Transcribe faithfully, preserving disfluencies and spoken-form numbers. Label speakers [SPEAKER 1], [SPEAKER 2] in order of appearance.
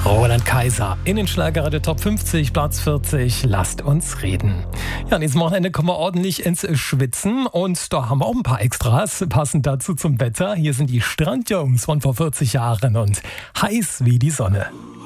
[SPEAKER 1] Roland Kaiser in den Schlagerradio Top fünfzig, Platz vierzig. Lasst uns reden. Ja, nächstes Wochenende kommen wir ordentlich ins Schwitzen und da haben wir auch ein paar Extras passend dazu zum Wetter. Hier sind die Strandjungs von vor vierzig Jahren und heiß wie die Sonne.